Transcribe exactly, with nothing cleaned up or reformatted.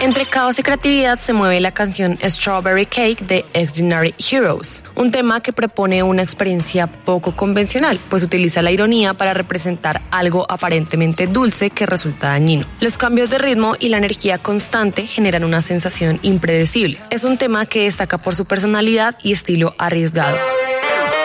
Entre caos y creatividad se mueve la canción Strawberry Cake de Extraordinary Heroes, un tema que propone una experiencia poco convencional, pues utiliza la ironía para representar algo aparentemente dulce que resulta dañino. Los cambios de ritmo y la energía constante generan una sensación impredecible. Es un tema que destaca por su personalidad y estilo arriesgado.